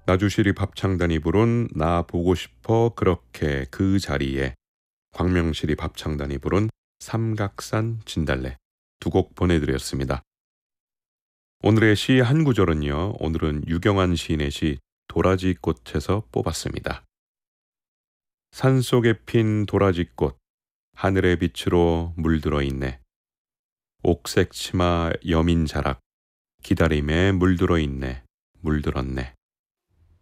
나주시립 합창단이 부른 나 보고 싶어 그렇게 그 자리에, 광명시립 합창단이 부른 삼각산 진달래, 두 곡 보내드렸습니다. 오늘의 시 한 구절은요, 오늘은 유경환 시인의 시 도라지꽃에서 뽑았습니다. 산속에 핀 도라지꽃 하늘의 빛으로 물들어 있네. 옥색 치마 여민 자락 기다림에 물들어 있네. 물들었네.